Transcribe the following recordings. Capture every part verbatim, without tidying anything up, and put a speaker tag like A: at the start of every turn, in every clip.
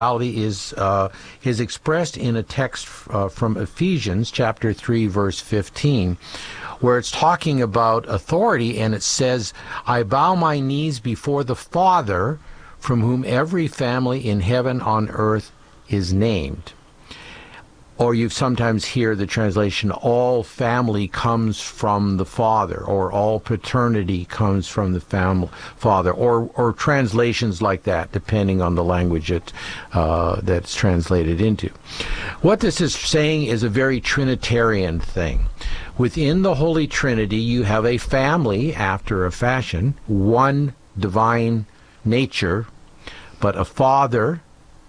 A: is uh, is expressed in a text uh, from Ephesians chapter three, verse fifteen, where it's talking about authority, and it says, "I bow my knees before the Father, from whom every family in heaven on earth is named." Or you sometimes hear the translation, "all family comes from the Father," or "all paternity comes from the fam- Father," or or translations like that, depending on the language it, uh, that's translated into. What this is saying is a very Trinitarian thing. Within the Holy Trinity, you have a family after a fashion, one divine nature, but a Father,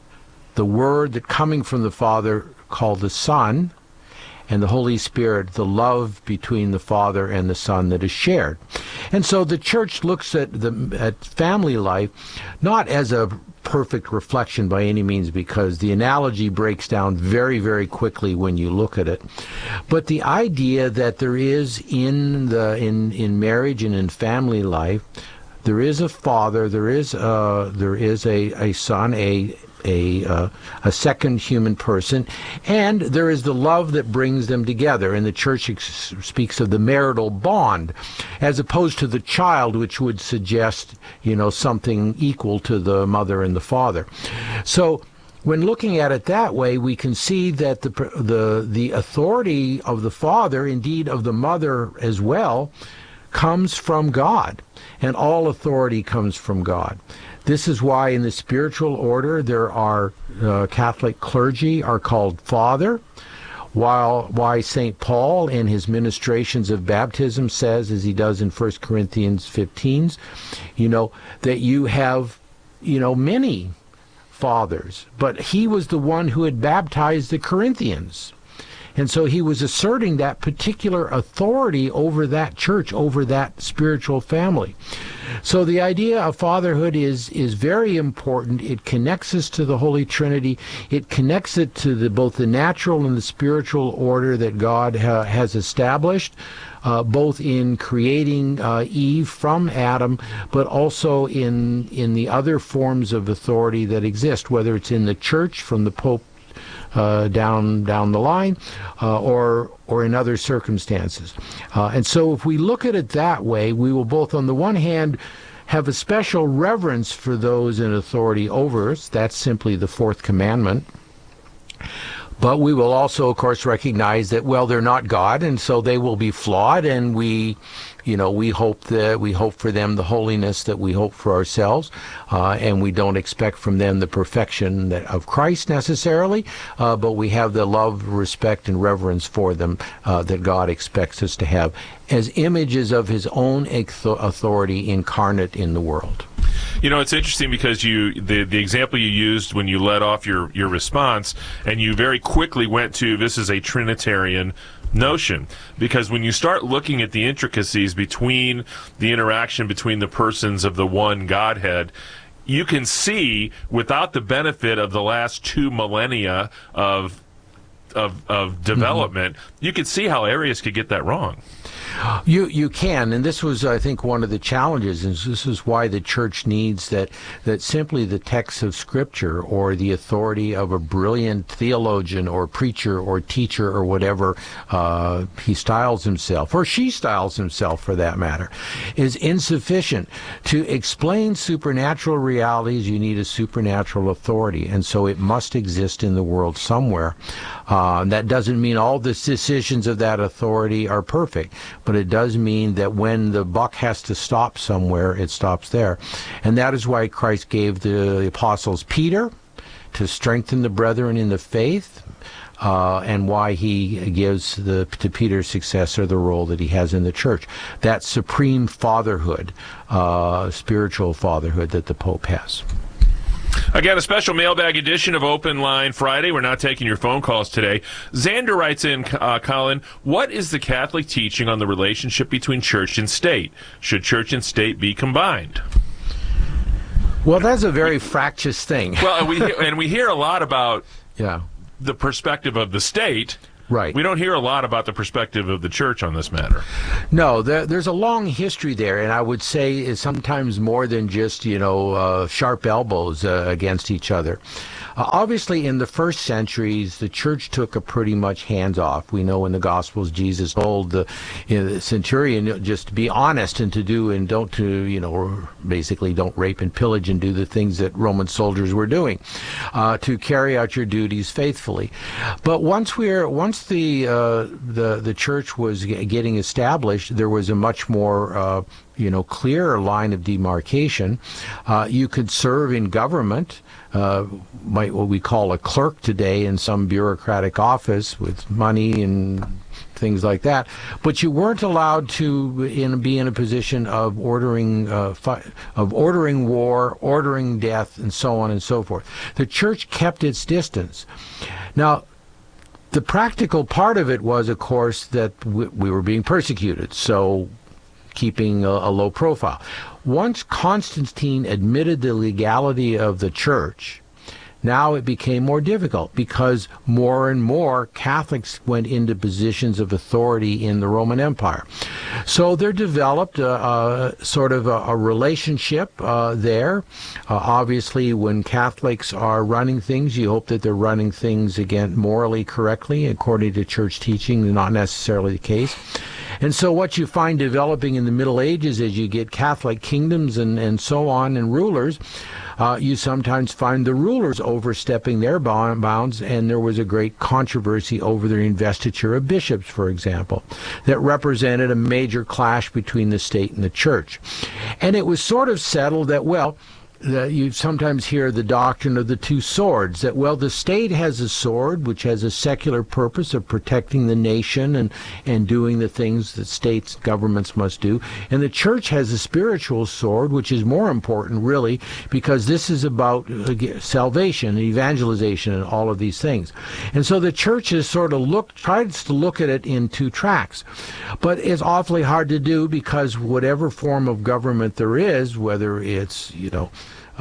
A: the Word that coming from the Father, called the Son, and the Holy Spirit, the love between the Father and the Son that is shared. And so the church looks at the at family life not as a perfect reflection by any means, because the analogy breaks down very, very quickly when you look at it. But the idea that there is in the in, in marriage and in family life, there is a father, there is a, there is a, a son, a a uh, a second human person, and there is the love that brings them together. And the church ex- speaks of the marital bond, as opposed to the child, which would suggest, you know, something equal to the mother and the father. So when looking at it that way, we can see that the the the authority of the father, indeed of the mother as well, comes from God, and all authority comes from God. This is why in the spiritual order there are uh, Catholic clergy are called father, while why Saint Paul in his ministrations of baptism says, as he does in First Corinthians fifteen, you know, that you have, you know, many fathers, but he was the one who had baptized the Corinthians. And so he was asserting that particular authority over that church, over that spiritual family. So the idea of fatherhood is is very important. It connects us to the Holy Trinity. It connects it to the, both the natural and the spiritual order that God ha, has established, uh, both in creating uh, Eve from Adam, but also in in the other forms of authority that exist, whether it's in the church from the Pope Uh, down down the line, uh, or or in other circumstances. Uh, and so if we look at it that way, we will both, on the one hand, have a special reverence for those in authority over us. That's simply the fourth commandment. But we will also, of course, recognize that, well, they're not God, and so they will be flawed, and we, you know, we hope that we hope for them the holiness that we hope for ourselves, uh, and we don't expect from them the perfection that, of Christ necessarily, uh, but we have the love, respect, and reverence for them uh, that God expects us to have as images of His own authority incarnate in the world.
B: You know, it's interesting because you the the example you used when you led off your, your response, and you very quickly went to, this is a Trinitarian notion, because when you start looking at the intricacies between the interaction between the persons of the one Godhead, you can see, without the benefit of the last two millennia of of, of development, mm-hmm. you can see how Arius could get that wrong.
A: You you can, and this was, I think, one of the challenges, and this is why the church needs that, that simply the text of Scripture or the authority of a brilliant theologian or preacher or teacher or whatever uh, he styles himself, or she styles himself for that matter, is insufficient. To explain supernatural realities, you need a supernatural authority, and so it must exist in the world somewhere. Uh, that doesn't mean all the decisions of that authority are perfect, but it does mean that when the buck has to stop somewhere, it stops there. And that is why Christ gave the apostles Peter to strengthen the brethren in the faith, uh, and why he gives the to Peter's successor the role that he has in the church. That supreme fatherhood, uh, spiritual fatherhood that the Pope has.
B: Again, a special mailbag edition of Open Line Friday. We're not taking your phone calls today. Xander writes in, uh, Colin, what is the Catholic teaching on the relationship between church and state? Should church and state be combined?
A: Well, that's a very fractious thing.
B: Well, and we, and we hear a lot about
A: yeah.
B: the perspective of the state,
A: Right.
B: We don't hear a lot about the perspective of the church on this matter.
A: No, there, there's a long history there, and I would say it's sometimes more than just, you know, uh, sharp elbows uh, against each other. Uh, obviously, in the first centuries, the church took a pretty much hands-off. We know in the Gospels, Jesus told the, you know, the centurion just to be honest and to do and don't to, you know, basically don't rape and pillage and do the things that Roman soldiers were doing, uh, to carry out your duties faithfully. But once we're once the uh, the the church was g- getting established, there was a much more uh, you know, clearer line of demarcation. Uh, you could serve in government, uh, might what we call a clerk today in some bureaucratic office with money and things like that, but you weren't allowed to in, be in a position of ordering uh, fi- of ordering war, ordering death, and so on and so forth. The church kept its distance. Now, the practical part of it was, of course, that we, we were being persecuted, so keeping a, a low profile. Once Constantine admitted the legality of the church, now it became more difficult because more and more Catholics went into positions of authority in the Roman Empire. So there developed a, a sort of a, a relationship uh, there. Uh, obviously, when Catholics are running things, you hope that they're running things, again, morally correctly, according to church teaching, not necessarily the case. And so what you find developing in the Middle Ages as you get Catholic kingdoms and, and so on and rulers, uh, you sometimes find the rulers overstepping their bounds, and there was a great controversy over the investiture of bishops, for example, that represented a major clash between the state and the church. And it was sort of settled that, well, that you sometimes hear the doctrine of the two swords, that, well, the state has a sword which has a secular purpose of protecting the nation and, and doing the things that states, governments must do, and the church has a spiritual sword, which is more important, really, because this is about uh, salvation and evangelization and all of these things. And so the church has sort of looked, tries to look at it in two tracks, but it's awfully hard to do because whatever form of government there is, whether it's, you know,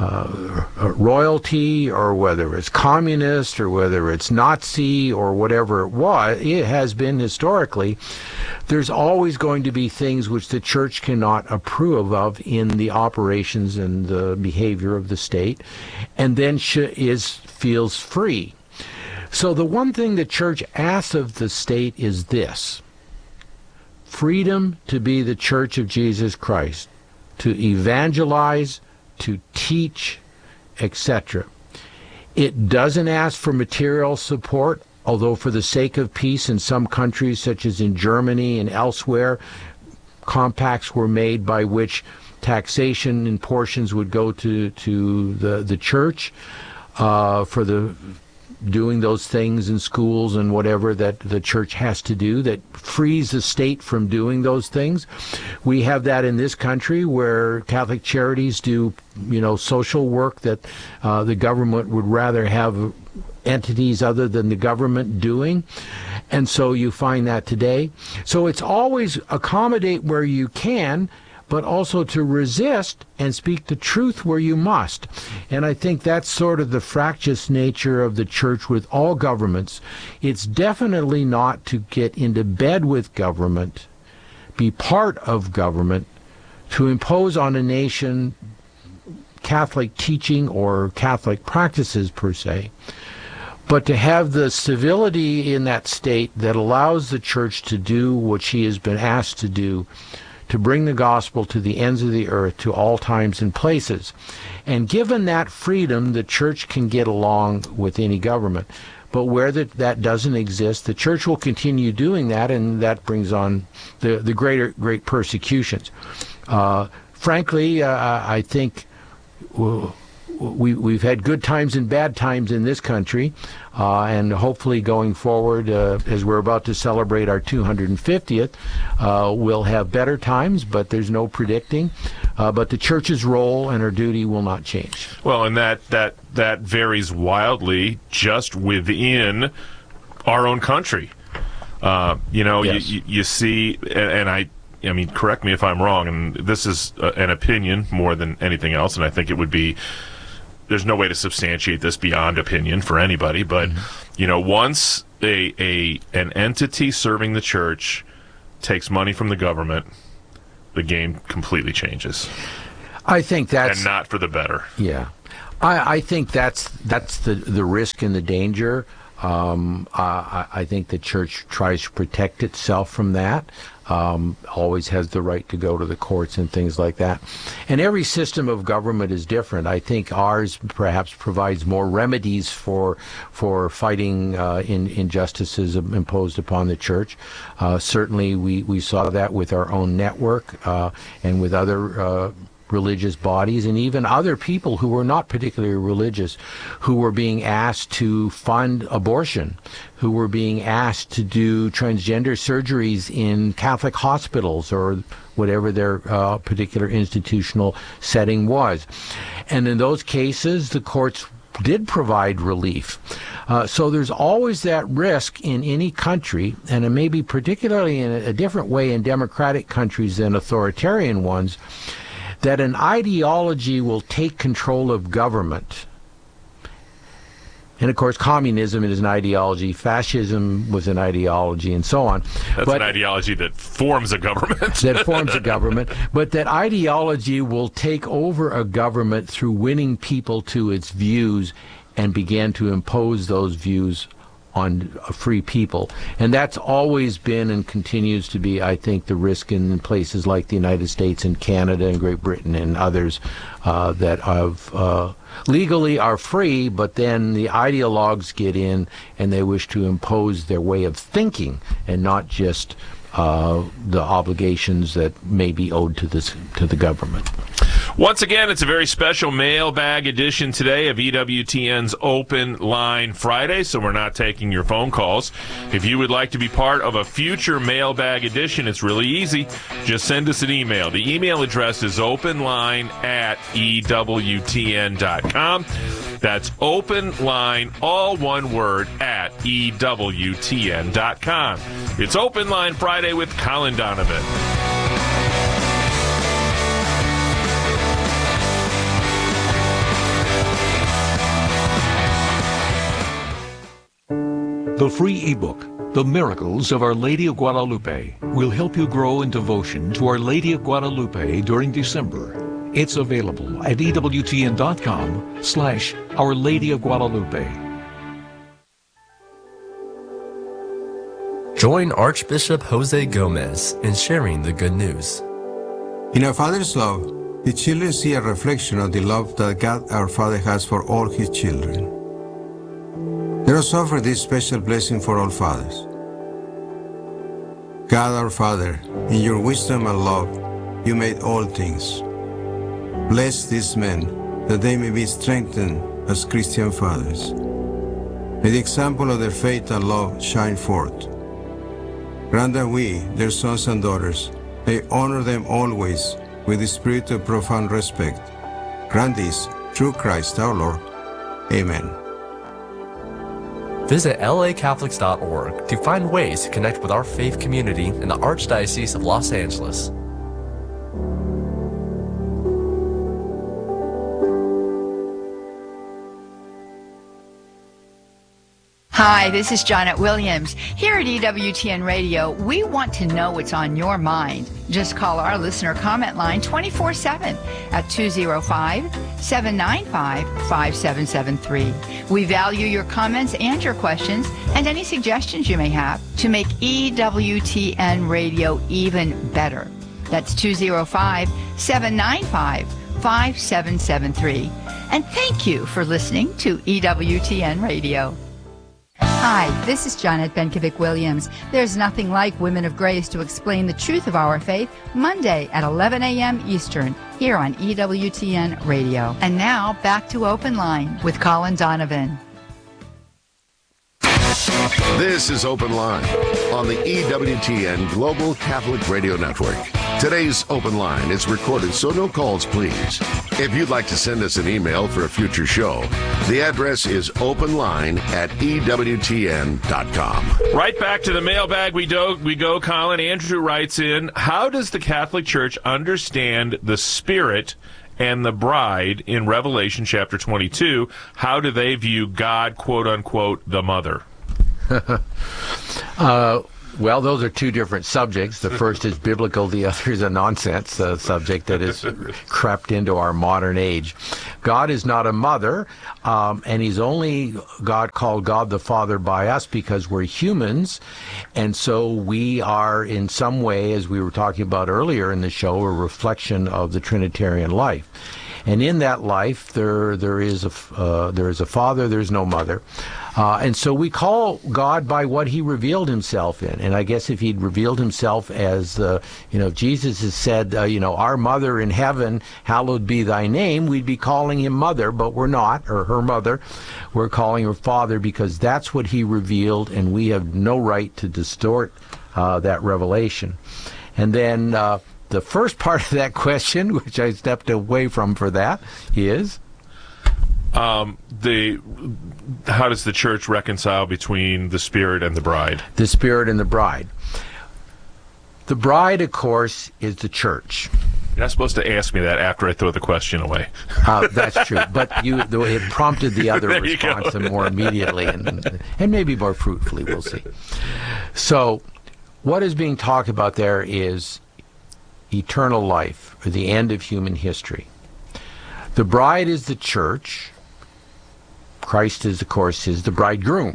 A: Uh, royalty, or whether it's communist, or whether it's Nazi, or whatever it was, it has been historically, there's always going to be things which the church cannot approve of in the operations and the behavior of the state, and then sh- is feels free. So the one thing the church asks of the state is this: freedom to be the church of Jesus Christ, to evangelize, to teach, et cetera. It doesn't ask for material support, although for the sake of peace in some countries, such as in Germany and elsewhere, compacts were made by which taxation in portions would go to, to the, the church uh, for the doing those things in schools and whatever that the church has to do that frees the state from doing those things. We have that in this country where Catholic Charities do, you know, social work that uh, the government would rather have entities other than the government doing. And so you find that today. So it's always accommodate where you can, but also to resist and speak the truth where you must. And I think that's sort of the fractious nature of the church with all governments. It's definitely not to get into bed with government, be part of government, to impose on a nation Catholic teaching or Catholic practices per se, but to have the civility in that state that allows the church to do what she has been asked to do, to bring the gospel to the ends of the earth, to all times and places. And given that freedom, the church can get along with any government. But where that, that doesn't exist, the church will continue doing that, and that brings on the, the greater great persecutions. Uh, frankly, uh, I think we, we've had good times and bad times in this country, uh, and hopefully going forward, uh, as we're about to celebrate our two hundred fiftieth, uh, we'll have better times, but there's no predicting. Uh, but the church's role and her duty will not change.
B: Well, and that, that, that varies wildly just within our own country. Uh, you know,
A: yes.
B: you, you see, and, and I, I mean, correct me if I'm wrong, and this is uh, an opinion more than anything else, and I think it would be there's no way to substantiate this beyond opinion for anybody, but mm-hmm. you know, once a a an entity serving the church takes money from the government, the game completely changes.
A: I think that's
B: and not for the better.
A: Yeah, I, I think that's that's the the risk and the danger. Um, I, I think the church tries to protect itself from that. Um, always has the right to go to the courts and things like that. And every system of government is different. I think ours perhaps provides more remedies for for fighting uh, in, injustices imposed upon the church. Uh, certainly, we, we saw that with our own network uh, and with other uh, religious bodies, and even other people who were not particularly religious, who were being asked to fund abortion, who were being asked to do transgender surgeries in Catholic hospitals or whatever their uh, particular institutional setting was. And in those cases, the courts did provide relief. Uh, so there's always that risk in any country, and it may be particularly in a, a different way in democratic countries than authoritarian ones, that an ideology will take control of government. And of course, communism is an ideology, fascism was an ideology, and so on.
B: That's but, an ideology that forms a government.
A: that forms a government. But that ideology will take over a government through winning people to its views and begin to impose those views on free people. And that's always been and continues to be, I think, the risk in places like the United States and Canada and Great Britain and others uh, that have, uh, legally are free, but then the ideologues get in and they wish to impose their way of thinking and not just uh, the obligations that may be owed to this to the government.
B: Once again, it's a very special mailbag edition today of E W T N's Open Line Friday, so we're not taking your phone calls. If you would like to be part of a future mailbag edition, it's really easy. Just send us an email. The email address is openline at E W T N dot com. That's openline, all one word, at E W T N dot com. It's Open Line Friday with Colin Donovan.
C: The free ebook, The Miracles of Our Lady of Guadalupe, will help you grow in devotion to Our Lady of Guadalupe during December. It's available at E W T N dot com slash Our Lady of Guadalupe.
D: Join Archbishop Jose Gomez in sharing the good news.
E: In our Father's love, the children see a reflection of the love that God our Father has for all His children. Let us offer this special blessing for all fathers. God our Father, in your wisdom and love, you made all things. Bless these men, that they may be strengthened as Christian fathers. May the example of their faith and love shine forth. Grant that we, their sons and daughters, may honor them always with the spirit of profound respect. Grant this through Christ our Lord. Amen.
D: Visit L A Catholics dot org to find ways to connect with our faith community in the Archdiocese of Los Angeles.
F: Hi, this is Janet Williams. Here at E W T N Radio, we want to know what's on your mind. Just call our listener comment line twenty-four seven at two oh five, seven nine five, five seven seven three. We value your comments and your questions and any suggestions you may have to make E W T N Radio even better. That's two oh five, seven nine five, five seven seven three. And thank you for listening to E W T N Radio.
G: Hi, this is Janet Benkovic-Williams. There's nothing like Women of Grace to explain the truth of our faith, Monday at eleven a.m. Eastern, here on E W T N Radio.
F: And now, back to Open Line with Colin Donovan.
H: This is Open Line on the E W T N Global Catholic Radio Network. Today's Open Line is recorded, so no calls, please. If you'd like to send us an email for a future show, the address is openline at E W T N dot com.
B: Right back to the mailbag we, do, we go, Colin. Andrew writes in, how does the Catholic Church understand the spirit and the bride in Revelation chapter twenty-two, how do they view God, quote unquote, the mother?
A: uh, well, those are two different subjects. The first is biblical, the other is a nonsense uh, subject that has crept into our modern age. God is not a mother, um, and he's only God called God the Father by us because we're humans, and so we are in some way, as we were talking about earlier in the show, a reflection of the Trinitarian life. And in that life, there there is a uh, there is a father, there's no mother, uh, and so we call God by what he revealed himself in. And I guess if he'd revealed himself as, uh, you know, Jesus has said, uh, you know, our mother in heaven, hallowed be thy name, we'd be calling him mother, but we're not, or her mother. We're calling her father because that's what he revealed, and we have no right to distort uh, that revelation. And then. Uh, The first part of that question, which I stepped away from for that, is
B: um, the how does the church reconcile between the Spirit and the bride?
A: The Spirit and the bride. The bride, of course, is the church.
B: You're not supposed to ask me that after I throw the question away.
A: Uh, that's true, but you it prompted the other response and more immediately, and and maybe more fruitfully. We'll see. So, what is being talked about there is eternal life, or the end of human history. The bride is the church. Christ is, of course, is the bridegroom.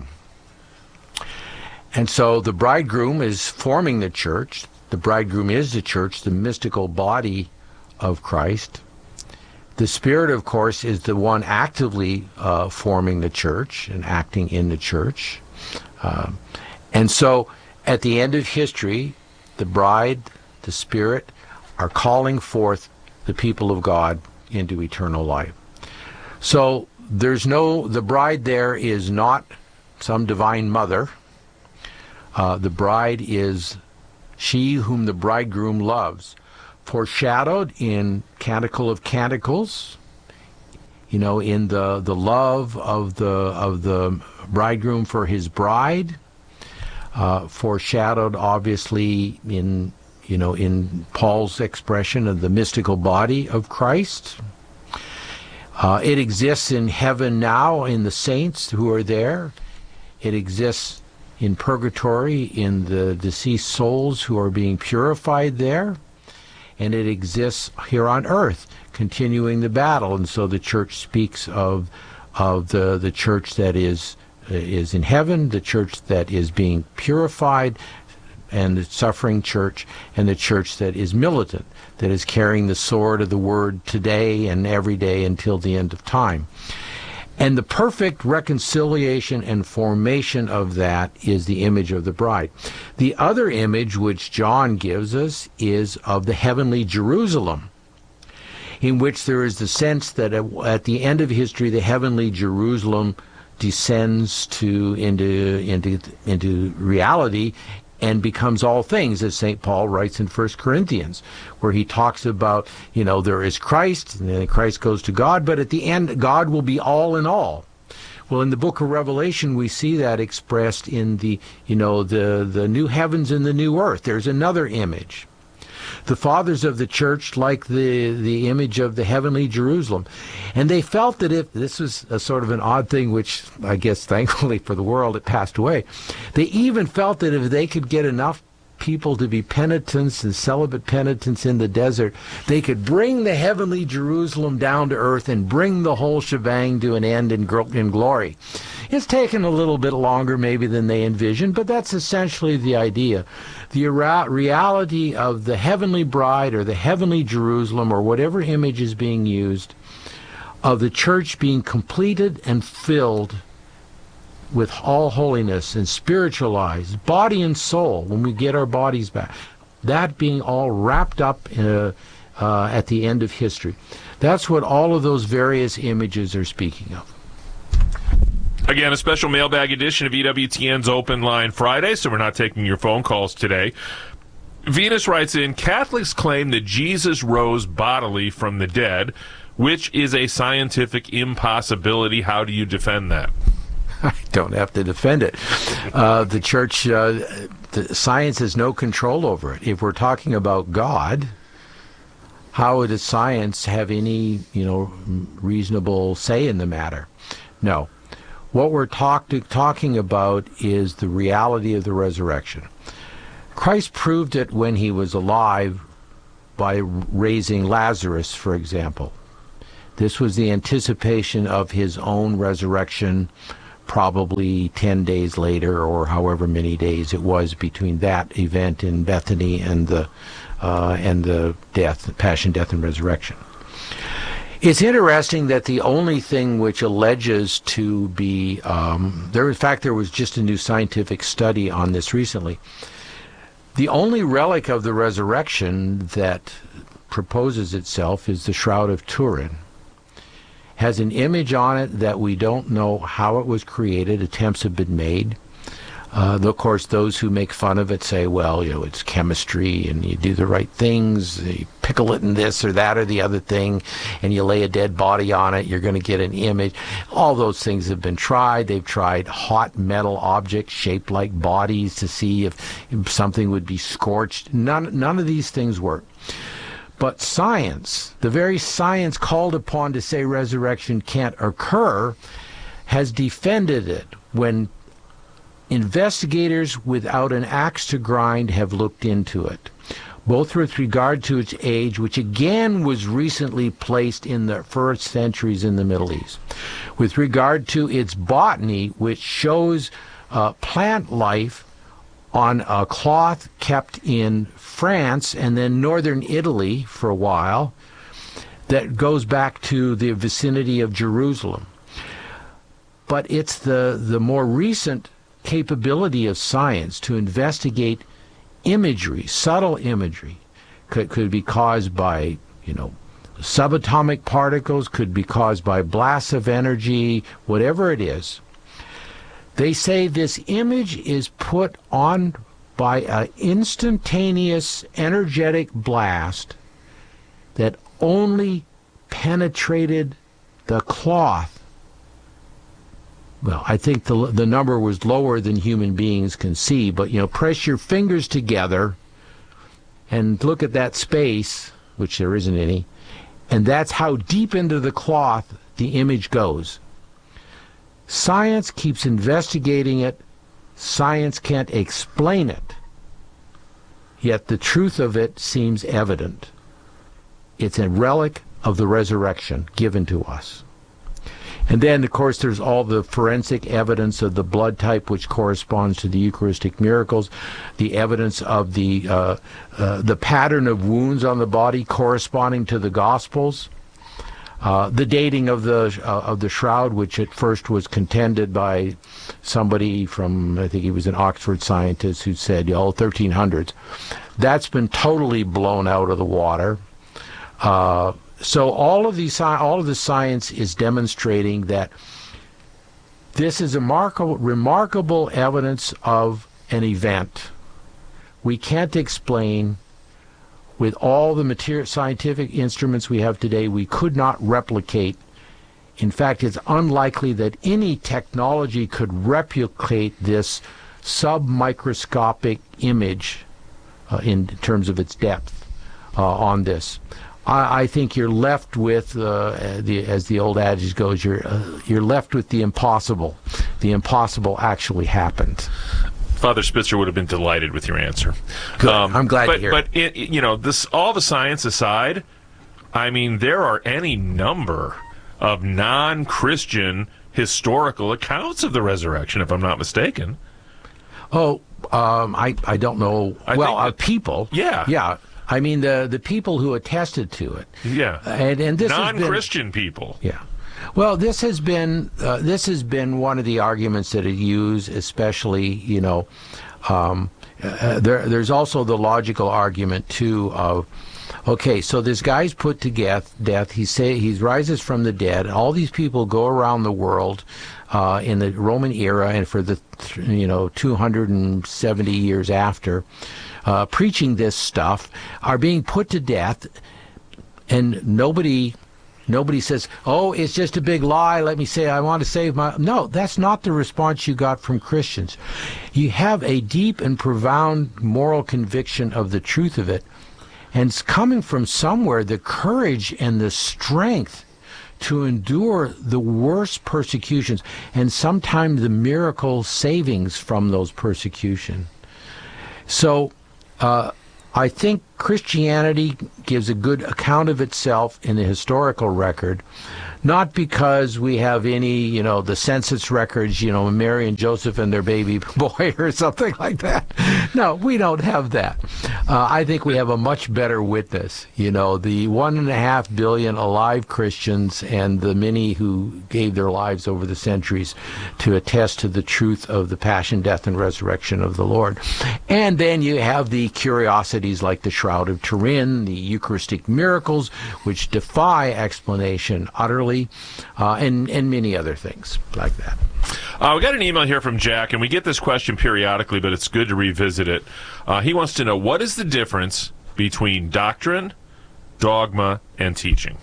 A: And so the bridegroom is forming the church. The bridegroom is the church, the mystical body of Christ. The Spirit, of course, is the one actively uh, forming the church and acting in the church. Uh, and so at the end of history, the bride, the Spirit, are calling forth the people of God into eternal life. So there's no, the bride there is not some divine mother. Uh, the bride is she whom the bridegroom loves, foreshadowed in Canticle of Canticles, you know, in the, the love of the, of the bridegroom for his bride, uh, foreshadowed obviously in you know, in Paul's expression of the mystical body of Christ. Uh, it exists in heaven now in the saints who are there. It exists in purgatory in the deceased souls who are being purified there. And it exists here on earth, continuing the battle. And so the church speaks of of the, the church that is, is in heaven, the church that is being purified, and the suffering church, and the church that is militant, that is carrying the sword of the word today and every day until the end of time. And the perfect reconciliation and formation of that is the image of the bride. The other image which John gives us is of the heavenly Jerusalem, in which there is the sense that at the end of history, the heavenly Jerusalem descends to into into into reality and becomes all things, as Saint Paul writes in First Corinthians, where he talks about, you know, there is Christ, and then Christ goes to God, but at the end, God will be all in all. Well, in the book of Revelation, we see that expressed in the, you know, the, the new heavens and the new earth. There's another image. The fathers of the church like the, the image of the heavenly Jerusalem. And they felt that if, this was a sort of an odd thing, which I guess thankfully for the world it passed away, they even felt that if they could get enough people to be penitents and celibate penitents in the desert, they could bring the heavenly Jerusalem down to earth and bring the whole shebang to an end in, in glory. It's taken a little bit longer maybe than they envisioned, but that's essentially the idea. The reality of the heavenly bride or the heavenly Jerusalem or whatever image is being used, of the church being completed and filled with all holiness and spiritualized, body and soul, when we get our bodies back, that being all wrapped up in a, uh, at the end of history. That's what all of those various images are speaking of.
B: Again, a special mailbag edition of E W T N's Open Line Friday, so we're not taking your phone calls today. Venus writes in, Catholics claim that Jesus rose bodily from the dead, which is a scientific impossibility. How do you defend that?
A: I don't have to defend it. Uh, the church, uh, the science has no control over it. If we're talking about God, how does science have any, you know, reasonable say in the matter? No. What we're talk to, talking about is the reality of the resurrection. Christ proved it when he was alive by raising Lazarus, for example. This was the anticipation of his own resurrection, probably ten days later, or however many days it was between that event in Bethany and the uh, and the death, passion, death, and resurrection. It's interesting that the only thing which alleges to be um, there. In fact, there was just a new scientific study on this recently. The only relic of the resurrection that proposes itself is the Shroud of Turin. Has an image on it that we don't know how it was created. Attempts have been made. Uh, of course, those who make fun of it say, well, you know, it's chemistry and you do the right things. You pickle it in this or that or the other thing, and you lay a dead body on it, you're going to get an image. All those things have been tried. They've tried hot metal objects shaped like bodies to see if, if something would be scorched. None, none of these things work. But science, the very science called upon to say resurrection can't occur, has defended it when investigators without an axe to grind have looked into it, both with regard to its age, which again was recently placed in the first centuries in the Middle East, with regard to its botany, which shows uh, plant life on a cloth kept in France and then northern Italy for a while that goes back to the vicinity of Jerusalem. But it's the, the more recent capability of science to investigate imagery, subtle imagery, could, could be caused by, you know, subatomic particles, could be caused by blasts of energy, whatever it is. They say this image is put on by an instantaneous energetic blast that only penetrated the cloth. Well, I think the the number was lower than human beings can see, but, you know, press your fingers together and look at that space, which there isn't any, and that's how deep into the cloth the image goes. Science keeps investigating it. Science can't explain it. Yet the truth of it seems evident. It's a relic of the resurrection given to us. And then, of course, there's all the forensic evidence of the blood type, which corresponds to the Eucharistic miracles, the evidence of the uh, uh, the pattern of wounds on the body corresponding to the Gospels, uh, the dating of the uh, of the shroud, which at first was contended by somebody from, I think he was an Oxford scientist, who said, oh, thirteen hundreds. That's been totally blown out of the water. Uh, So all of these, all of the science is demonstrating that this is a remarkable, remarkable evidence of an event. We can't explain, with all the material, scientific instruments we have today, we could not replicate. In fact, it's unlikely that any technology could replicate this submicroscopic image uh, in terms of its depth uh, on this. I think you're left with, uh, the, as the old adage goes, you're uh, you're left with the impossible. The impossible actually happened.
B: Father Spitzer would have been delighted with your answer.
A: Good. Um, I'm glad
B: but,
A: to hear
B: but
A: it.
B: But, you know, this, all the science aside, I mean, there are any number of non-Christian historical accounts of the resurrection, if I'm not mistaken.
A: Oh, um, I, I don't know.
B: I
A: well,
B: think
A: uh, people.
B: Yeah.
A: Yeah. I mean, the the people who attested to it.
B: Yeah.
A: And, and this
B: non-Christian
A: has been,
B: people.
A: Yeah. Well, this has been uh, this has been one of the arguments that it used, especially, you know, um, uh, there there's also the logical argument too of, okay, so this guy's put to death. Death. He say he rises from the dead. All these people go around the world uh, in the Roman era, and for the you know two hundred seventy years after. Uh, preaching this stuff, are being put to death, and nobody nobody says, oh, it's just a big lie, let me say I want to save my... No, that's not the response you got from Christians. You have a deep and profound moral conviction of the truth of it, And it's coming from somewhere, the courage and the strength to endure the worst persecutions, and sometimes the miracle savings from those persecutions. So uh, I think Christianity gives a good account of itself in the historical record, not because we have any, you know, the census records, you know, Mary and Joseph and their baby boy or something like that. No, we don't have that. Uh, I think we have a much better witness, you know, the one and a half billion alive Christians and the many who gave their lives over the centuries to attest to the truth of the passion, death, and resurrection of the Lord. And then you have the curiosities like the Shroud of Turin, the Eucharistic miracles, which defy explanation utterly, uh, and, and many other things like that.
B: Uh, we got an email here from Jack, and we get this question periodically, but it's good to revisit it. Uh, he wants to know, what is the difference between doctrine, dogma, and teaching?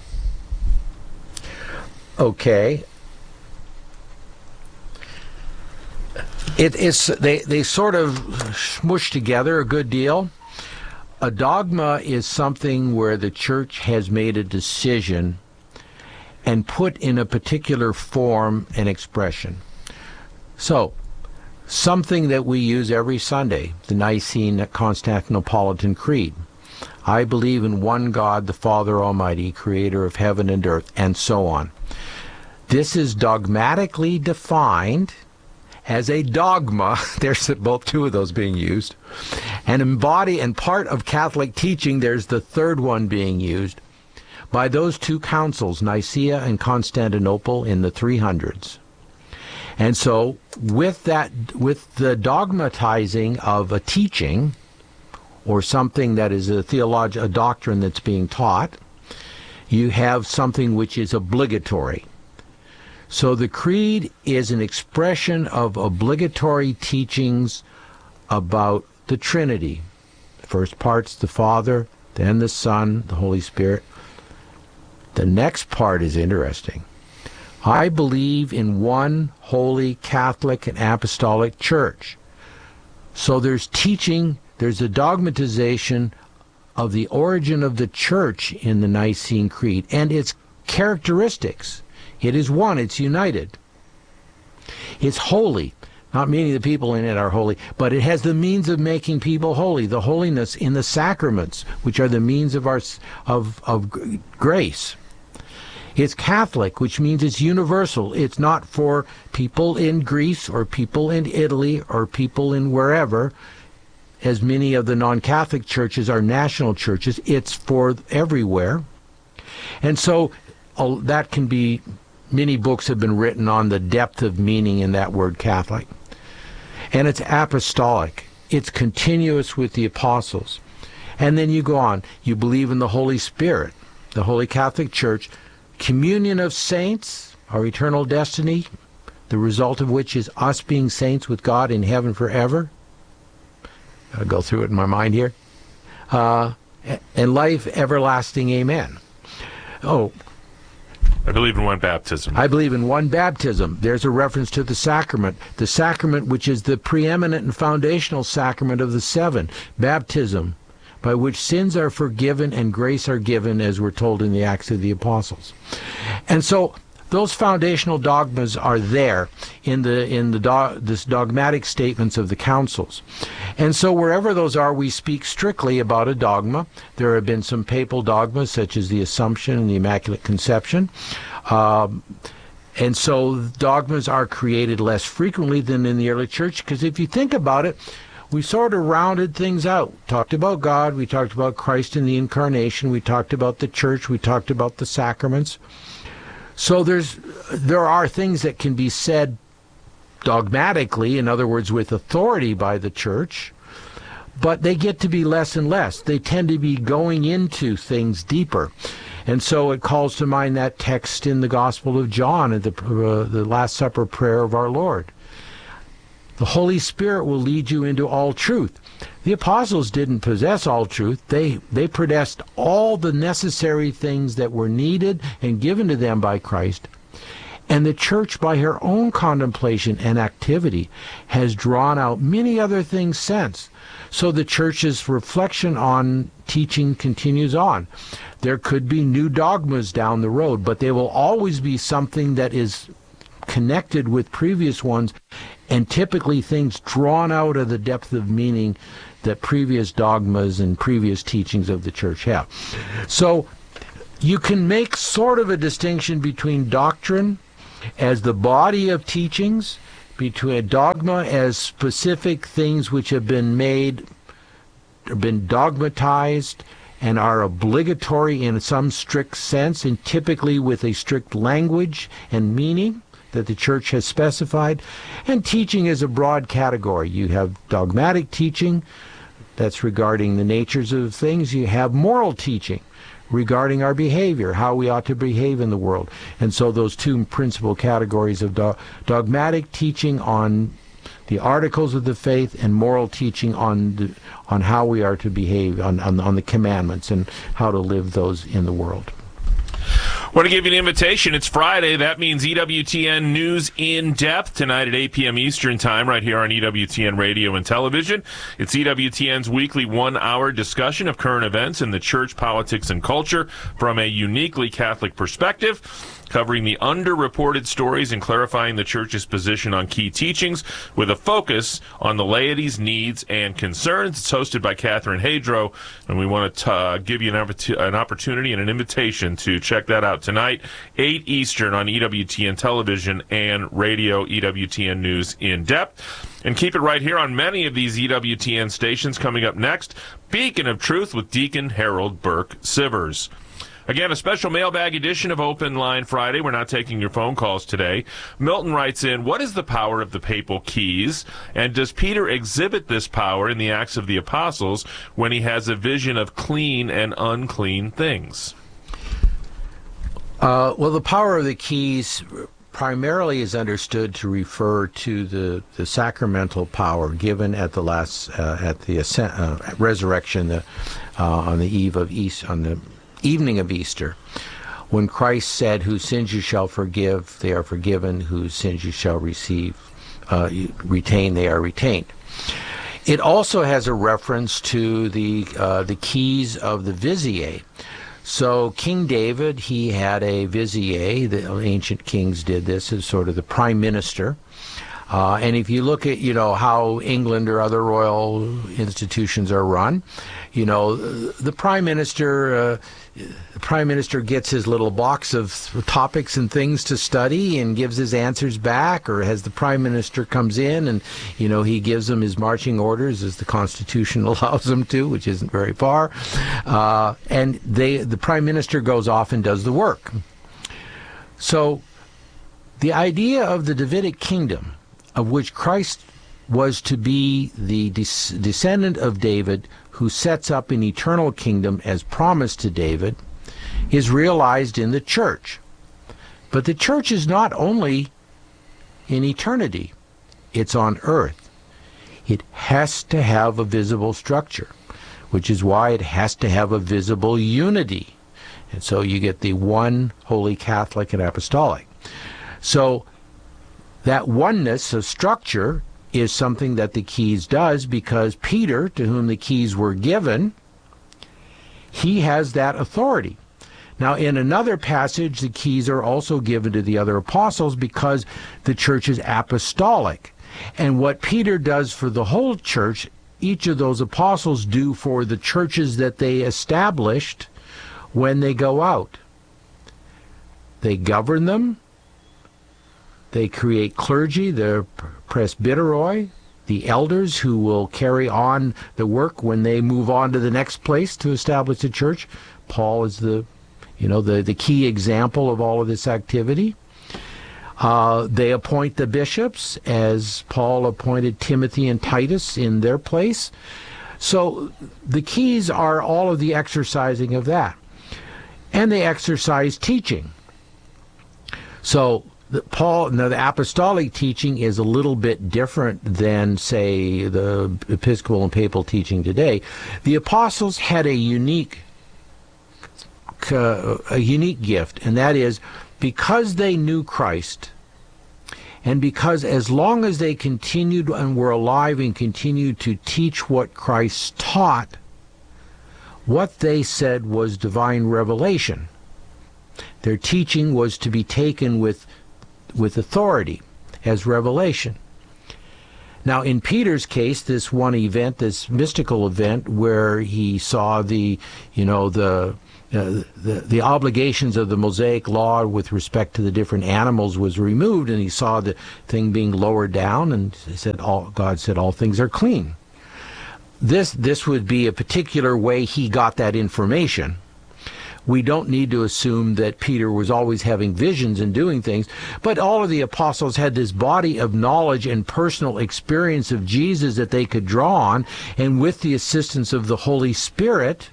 A: Okay. It is they, they sort of smush together a good deal. A dogma is something where the church has made a decision and put in a particular form and expression. So, something that we use every Sunday, the Nicene Constantinopolitan Creed. I believe in one God, the Father Almighty, creator of heaven and earth, and so on. This is dogmatically defined as a dogma. There's both two of those being used. And embody and part of Catholic teaching, there's the third one being used by those two councils, Nicaea and Constantinople, in the three hundreds. And so with that, with the dogmatizing of a teaching or something that is a theology, a doctrine that's being taught, you have something which is obligatory. So the creed is an expression of obligatory teachings about the Trinity. The first part's the Father, then the Son, the Holy Spirit. The next part is interesting. I believe in one holy Catholic and Apostolic Church. So there's teaching, there's a dogmatization of the origin of the Church in the Nicene Creed and its characteristics. It is one, it's united. It's holy. Not many of the people in it are holy, but it has the means of making people holy, the holiness in the sacraments, which are the means of our of of grace. It's Catholic, which means it's universal. It's not for people in Greece or people in Italy or people in wherever, as many of the non-Catholic churches are national churches. It's for everywhere. And so uh, that can be, many books have been written on the depth of meaning in that word Catholic. And it's apostolic. It's continuous with the apostles. And then you go on. You believe in the Holy Spirit, the Holy Catholic Church, communion of saints, our eternal destiny, the result of which is us being saints with God in heaven forever. I'll go through it in my mind here. Uh, and life everlasting, amen. Oh,
B: I believe in one baptism.
A: I believe in one baptism. There's a reference to the sacrament. The sacrament which is the preeminent and foundational sacrament of the seven. Baptism, by which sins are forgiven and grace are given, as we're told in the Acts of the Apostles. And so those foundational dogmas are there in the in the do, this dogmatic statements of the councils. And so wherever those are, we speak strictly about a dogma. There have been some papal dogmas, such as the Assumption and the Immaculate Conception. Um, and so dogmas are created less frequently than in the early church, because if you think about it, we sort of rounded things out. Talked about God, we talked about Christ in the Incarnation, we talked about the church, we talked about the sacraments. So there's there are things that can be said dogmatically, in other words, with authority by the church, but they get to be less and less. They tend to be going into things deeper. And so it calls to mind that text in the Gospel of John, at the, uh, the Last Supper prayer of our Lord. The Holy Spirit will lead you into all truth. The apostles didn't possess all truth. They they possessed all the necessary things that were needed and given to them by Christ. And the church, by her own contemplation and activity, has drawn out many other things since. So the church's reflection on teaching continues on. There could be new dogmas down the road, but there will always be something that is connected with previous ones, and typically things drawn out of the depth of meaning that previous dogmas and previous teachings of the church have. So you can make sort of a distinction between doctrine as the body of teachings, between dogma as specific things which have been made, been dogmatized, and are obligatory in some strict sense, and typically with a strict language and meaning that the church has specified. And teaching is a broad category. You have dogmatic teaching, that's regarding the natures of things. You have moral teaching regarding our behavior, how we ought to behave in the world. And so those two principal categories of do- dogmatic teaching on the articles of the faith, and moral teaching on the, on how we are to behave, on, on, on the commandments and how to live those in the world.
B: I want to give you an invitation. It's Friday. That means E W T N News in Depth tonight at eight p.m. Eastern Time right here on E W T N Radio and Television. It's E W T N's weekly one-hour discussion of current events in the church, politics, and culture from a uniquely Catholic perspective, covering the underreported stories and clarifying the church's position on key teachings with a focus on the laity's needs and concerns. It's hosted by Catherine Hadro, and we want to uh, give you an, an opportunity and an invitation to check that out tonight, eight Eastern on E W T N Television and Radio, E W T N News in Depth. And keep it right here on many of these E W T N stations. Coming up next, Beacon of Truth with Deacon Harold Burke Sivers. Again, a special mailbag edition of Open Line Friday. We're not taking your phone calls today. Milton writes in, what is the power of the papal keys? And does Peter exhibit this power in the Acts of the Apostles when he has a vision of clean and unclean things?
A: Uh, well, the power of the keys primarily is understood to refer to the, the sacramental power given at the last uh, at the ascent, uh, resurrection the, uh, on the eve of East on the evening of Easter, when Christ said, "Whose sins you shall forgive, they are forgiven; whose sins you shall receive, uh, retain, they are retained." It also has a reference to the uh, the keys of the Visiae. So King David, he had a Visiae. The ancient kings did this as sort of the prime minister. Uh, and if you look at, you know, how England or other royal institutions are run, you know, the prime minister, uh, the prime minister gets his little box of topics and things to study and gives his answers back, or as the prime minister comes in and, you know, he gives them his marching orders as the Constitution allows him to, which isn't very far, uh, and they, the prime minister goes off and does the work. So the idea of the Davidic kingdom, of which Christ was to be the des- descendant of David who sets up an eternal kingdom as promised to David, is realized in the church. But the church is not only in eternity, it's on earth. It has to have a visible structure, which is why it has to have a visible unity. And so you get the one Holy Catholic and Apostolic. So that oneness of structure is something that the keys does, because Peter, to whom the keys were given, he has that authority. Now, in another passage, the keys are also given to the other apostles because the church is apostolic. And what Peter does for the whole church, each of those apostles do for the churches that they established when they go out. They govern them. They create clergy, the presbyteroi, the elders who will carry on the work when they move on to the next place to establish the church. Paul is the, you know, the, the key example of all of this activity. Uh, they appoint the bishops, as Paul appointed Timothy and Titus in their place. So the keys are all of the exercising of that. And they exercise teaching. So The Paul, now the apostolic teaching is a little bit different than, say, the episcopal and papal teaching today. The apostles had a unique, uh, a unique gift, and that is because they knew Christ, and because as long as they continued and were alive and continued to teach what Christ taught, what they said was divine revelation. Their teaching was to be taken with, with authority as revelation. Now, in Peter's case, this one event, this mystical event where he saw the, you know, the Uh, the, the obligations of the Mosaic law with respect to the different animals was removed, and he saw the thing being lowered down, and he said, all, God said, all things are clean. This, this would be a particular way he got that information. We don't need to assume that Peter was always having visions and doing things, but all of the apostles had this body of knowledge and personal experience of Jesus that they could draw on, and with the assistance of the Holy Spirit,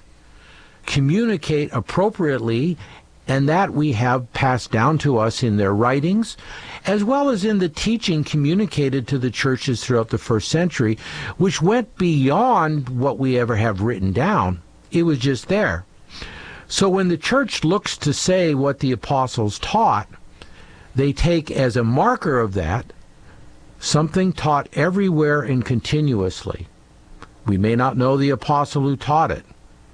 A: communicate appropriately, and that we have passed down to us in their writings, as well as in the teaching communicated to the churches throughout the first century, which went beyond what we ever have written down. It was just there. So when the church looks to say what the apostles taught, they take as a marker of that something taught everywhere and continuously. We may not know the apostle who taught it,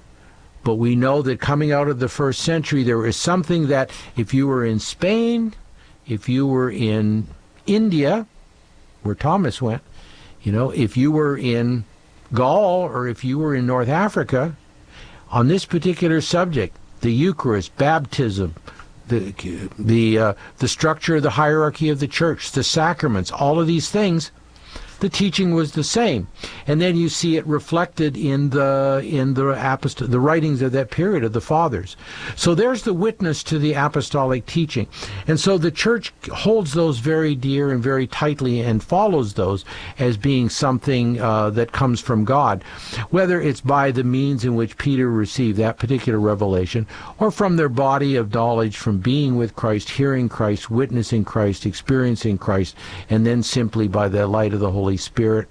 A: but we know that coming out of the first century, there is something that if you were in Spain, if you were in India, where Thomas went, you know, if you were in Gaul or if you were in North Africa, on this particular subject, the Eucharist, baptism, the the uh, the structure of the hierarchy of the church, the sacraments, all of these things, the teaching was the same. And then you see it reflected in the in the apost- the writings of that period of the fathers. So there's the witness to the apostolic teaching. And so the church holds those very dear and very tightly and follows those as being something uh, that comes from God, whether it's by the means in which Peter received that particular revelation, or from their body of knowledge from being with Christ, hearing Christ, witnessing Christ, experiencing Christ, and then simply by the light of the Holy Spirit,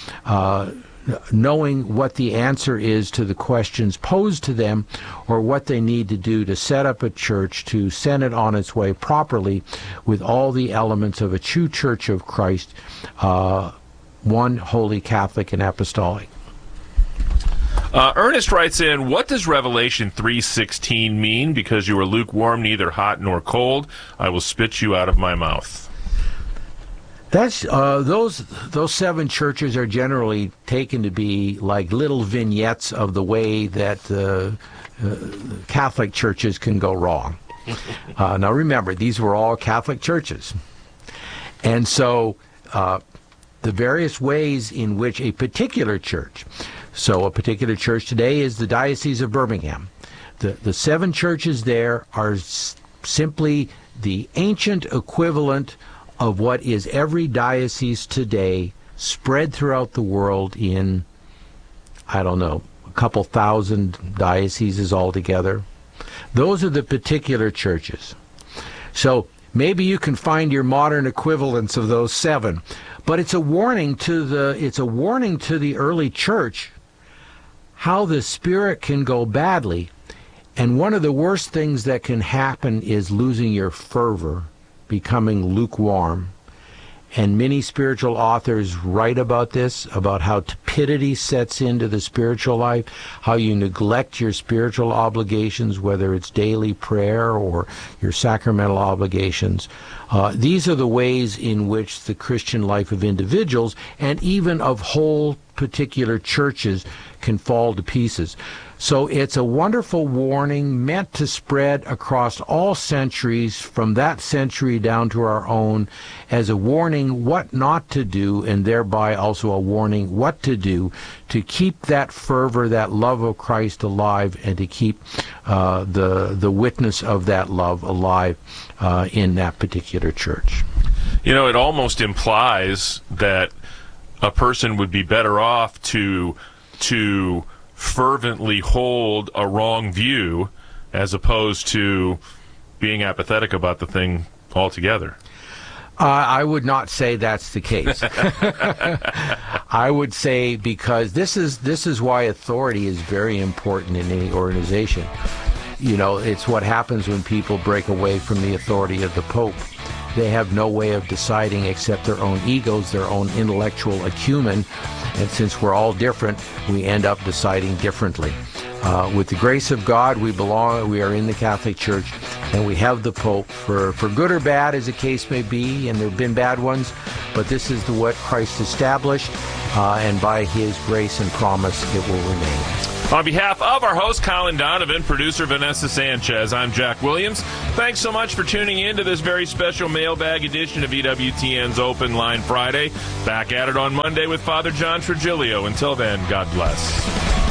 A: uh, knowing what the answer is to the questions posed to them, or what they need to do to set up a church, to send it on its way properly with all the elements of a true church of Christ, uh, one holy, Catholic, and apostolic.
B: Uh, Ernest writes in, what does Revelation three sixteen mean? Because you are lukewarm, neither hot nor cold, I will spit you out of my mouth.
A: That's uh, those those seven churches are generally taken to be like little vignettes of the way that uh, uh, Catholic churches can go wrong. Uh, now remember, these were all Catholic churches, and so uh, the various ways in which a particular church, so a particular church today is the Diocese of Birmingham. The the seven churches there are s- simply the ancient equivalent of what is every diocese today, spread throughout the world in, I don't know, a couple thousand dioceses altogether. Those are the particular churches. So maybe you can find your modern equivalents of those seven, but it's a warning to the it's a warning to the early church how the Spirit can go badly, and one of the worst things that can happen is losing your fervor, becoming lukewarm. And many spiritual authors write about this, about how tepidity sets into the spiritual life, how you neglect your spiritual obligations, whether it's daily prayer or your sacramental obligations. Uh, these are the ways in which the Christian life of individuals and even of whole particular churches can fall to pieces. So it's a wonderful warning meant to spread across all centuries, from that century down to our own, as a warning what not to do, and thereby also a warning what to do to keep that fervor, that love of Christ alive, and to keep uh, the the witness of that love alive uh, in that particular church.
B: You know, it almost implies that a person would be better off to to fervently hold a wrong view as opposed to being apathetic about the thing altogether.
A: Uh, I would not say that's the case. I would say, because this is this is why authority is very important in any organization. you know, it's what happens when people break away from the authority of the Pope. They have no way of deciding except their own egos, their own intellectual acumen, and since we're all different, we end up deciding differently. Uh, with the grace of God, we belong. We are in the Catholic Church, and we have the Pope for, for good or bad, as the case may be, and there have been bad ones, but this is the, what Christ established, uh, and by His grace and promise, it will remain.
B: On behalf of our host, Colin Donovan, producer Vanessa Sanchez, I'm Jack Williams. Thanks so much for tuning in to this very special mailbag edition of E W T N's Open Line Friday. Back at it on Monday with Father John Trigilio. Until then, God bless.